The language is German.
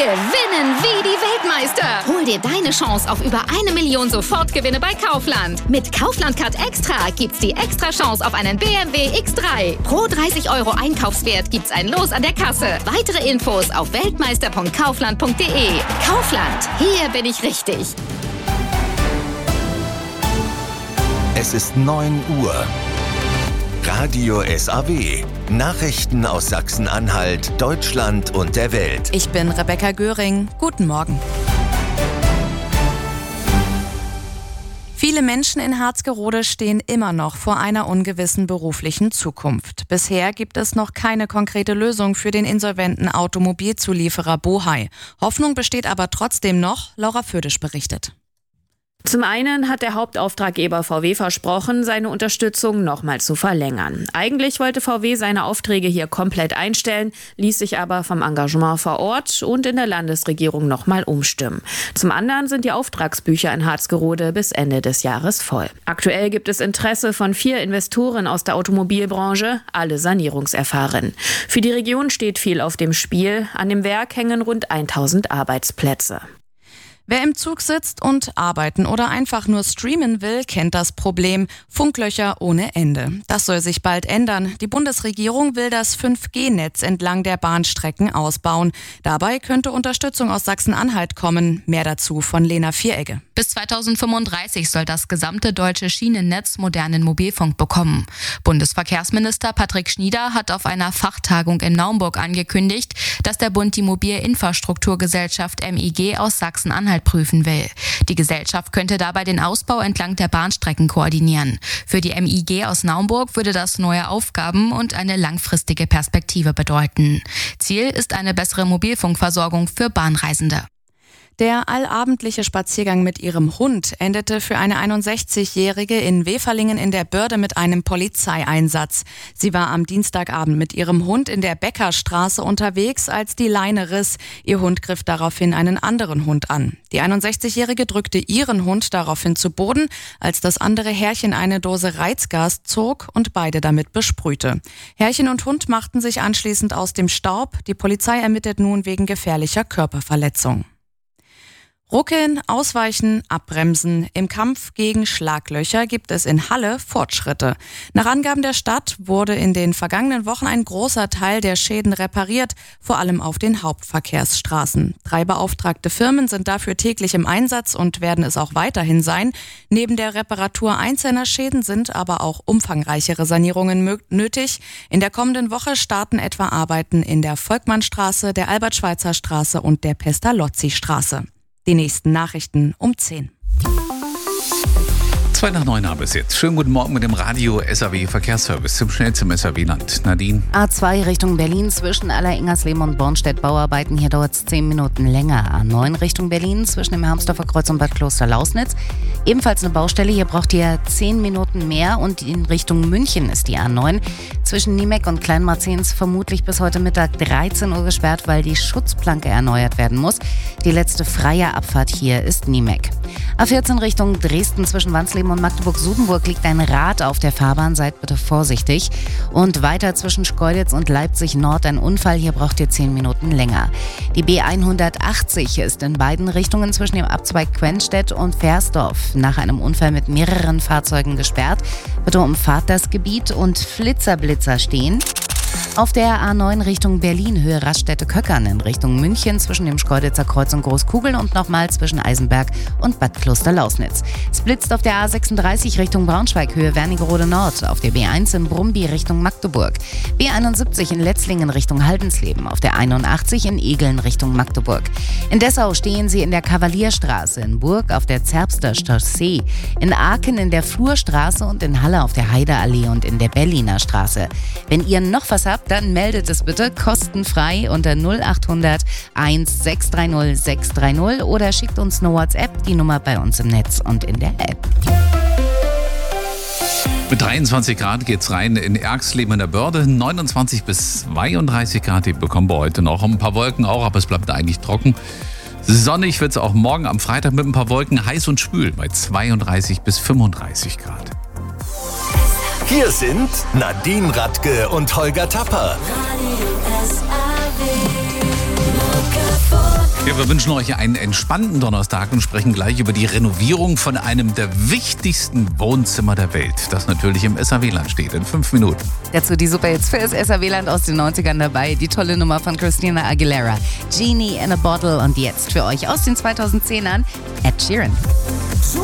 Gewinnen wie die Weltmeister. Hol dir deine Chance auf über 1 Million Sofortgewinne bei Kaufland. Mit Kaufland Card Extra gibt's die extra Chance auf einen BMW X3. Pro 30 € Einkaufswert gibt's ein Los an der Kasse. Weitere Infos auf weltmeister.kaufland.de. Kaufland, hier bin ich richtig. Es ist 9 Uhr. Radio SAW. Nachrichten aus Sachsen-Anhalt, Deutschland und der Welt. Ich bin Rebecca Göring. Guten Morgen. Viele Menschen in Harzgerode stehen immer noch vor einer ungewissen beruflichen Zukunft. Bisher gibt es noch keine konkrete Lösung für den insolventen Automobilzulieferer Bohai. Hoffnung besteht aber trotzdem noch, Laura Födisch berichtet. Zum einen hat der Hauptauftraggeber VW versprochen, seine Unterstützung nochmal zu verlängern. Eigentlich wollte VW seine Aufträge hier komplett einstellen, ließ sich aber vom Engagement vor Ort und in der Landesregierung nochmal umstimmen. Zum anderen sind die Auftragsbücher in Harzgerode bis Ende des Jahres voll. Aktuell gibt es Interesse von 4 Investoren aus der Automobilbranche, alle sanierungserfahren. Für die Region steht viel auf dem Spiel. An dem Werk hängen rund 1000 Arbeitsplätze. Wer im Zug sitzt und arbeiten oder einfach nur streamen will, kennt das Problem. Funklöcher ohne Ende. Das soll sich bald ändern. Die Bundesregierung will das 5G-Netz entlang der Bahnstrecken ausbauen. Dabei könnte Unterstützung aus Sachsen-Anhalt kommen. Mehr dazu von Lena Vieregge. Bis 2035 soll das gesamte deutsche Schienennetz modernen Mobilfunk bekommen. Bundesverkehrsminister Patrick Schnieder hat auf einer Fachtagung in Naumburg angekündigt, dass der Bund die Mobilinfrastrukturgesellschaft MIG aus Sachsen-Anhalt prüfen will. Die Gesellschaft könnte dabei den Ausbau entlang der Bahnstrecken koordinieren. Für die MIG aus Naumburg würde das neue Aufgaben und eine langfristige Perspektive bedeuten. Ziel ist eine bessere Mobilfunkversorgung für Bahnreisende. Der allabendliche Spaziergang mit ihrem Hund endete für eine 61-Jährige in Weferlingen in der Börde mit einem Polizeieinsatz. Sie war am Dienstagabend mit ihrem Hund in der Beckerstraße unterwegs, als die Leine riss. Ihr Hund griff daraufhin einen anderen Hund an. Die 61-Jährige drückte ihren Hund daraufhin zu Boden, als das andere Herrchen eine Dose Reizgas zog und beide damit besprühte. Herrchen und Hund machten sich anschließend aus dem Staub. Die Polizei ermittelt nun wegen gefährlicher Körperverletzung. Ruckeln, ausweichen, abbremsen. Im Kampf gegen Schlaglöcher gibt es in Halle Fortschritte. Nach Angaben der Stadt wurde in den vergangenen Wochen ein großer Teil der Schäden repariert, vor allem auf den Hauptverkehrsstraßen. 3 beauftragte Firmen sind dafür täglich im Einsatz und werden es auch weiterhin sein. Neben der Reparatur einzelner Schäden sind aber auch umfangreichere Sanierungen nötig. In der kommenden Woche starten etwa Arbeiten in der Volkmannstraße, der Albert-Schweitzer-Straße und der Pestalozzi-Straße. Die nächsten Nachrichten um 10. 2 nach 9 haben es jetzt. Schönen guten Morgen mit dem Radio SAW Verkehrsservice zum schnellsten SAW-Land. Nadine. A2 Richtung Berlin zwischen Aller-Ingersleben und Bornstedt Bauarbeiten. Hier dauert es 10 Minuten länger. A9 Richtung Berlin zwischen dem Hermsdorfer Kreuz und Bad Kloster-Lausnitz. Ebenfalls eine Baustelle. Hier braucht ihr 10 Minuten mehr. Und in Richtung München ist die A9 zwischen Niemeck und Kleinmarzens vermutlich bis heute Mittag 13 Uhr gesperrt, weil die Schutzplanke erneuert werden muss. Die letzte freie Abfahrt hier ist Niemeck. A14 Richtung Dresden zwischen Wansleben und Magdeburg-Sudenburg liegt ein Rad auf der Fahrbahn, seid bitte vorsichtig. Und weiter zwischen Schkeuditz und Leipzig-Nord ein Unfall, hier braucht ihr 10 Minuten länger. Die B180 ist in beiden Richtungen zwischen dem Abzweig Quenstedt und Versdorf nach einem Unfall mit mehreren Fahrzeugen gesperrt. Bitte umfahrt das Gebiet und Flitzer stehen. Auf der A9 Richtung Berlin, Höhe Raststätte-Köckern in Richtung München zwischen dem Schkeuditzer Kreuz und Großkugeln und nochmal zwischen Eisenberg und Bad Kloster-Lausnitz. Es blitzt auf der A36 Richtung Braunschweig, Höhe Wernigerode Nord, auf der B1 in Brumby Richtung Magdeburg, B71 in Letzlingen Richtung Haldensleben, auf der 81 in Egeln Richtung Magdeburg. In Dessau stehen Sie in der Kavalierstraße, in Burg auf der Zerbster Chaussee, in Aachen in der Flurstraße und in Halle auf der Heideallee und in der Berliner Straße. Wenn ihr noch was habt, dann meldet es bitte kostenfrei unter 0800 1630 630 oder schickt uns eine WhatsApp, die Nummer bei uns im Netz und in der App. Mit 23 Grad geht's rein in Erxleben in der Börde. 29 bis 32 Grad, die bekommen wir heute noch. Ein paar Wolken auch, aber es bleibt eigentlich trocken. Sonnig wird's auch morgen am Freitag mit ein paar Wolken, heiß und schwül bei 32 bis 35 Grad. Hier sind Nadine Radke und Holger Tapper. Radio SAW. Ja, wir wünschen euch einen entspannten Donnerstag und sprechen gleich über die Renovierung von einem der wichtigsten Wohnzimmer der Welt, das natürlich im SAW-Land steht, in 5 Minuten. Dazu die Superhits für das SAW-Land aus den 90ern dabei, die tolle Nummer von Christina Aguilera, Genie in a Bottle und jetzt für euch aus den 2010ern Ed Sheeran.